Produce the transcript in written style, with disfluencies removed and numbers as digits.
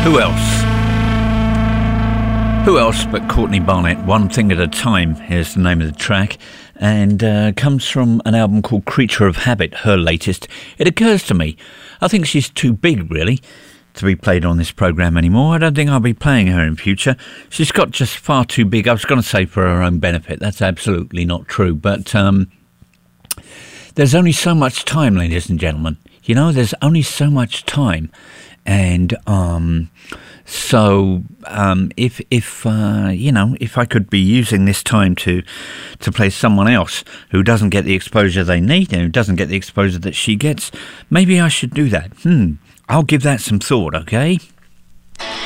Who else? Who else but Courtney Barnett? One Thing at a Time is the name of the track, and comes from an album called Creature of Habit, her latest. It occurs to me, I think she's too big, really, to be played on this programme anymore. I don't think I'll be playing her in future. She's got just far too big. I was going to say for her own benefit. That's absolutely not true. But there's only so much time, ladies and gentlemen. You know, there's only so much time. And if I could be using this time to play someone else who doesn't get the exposure they need and who doesn't get the exposure that she gets, maybe I should do that. I'll give that some thought, okay?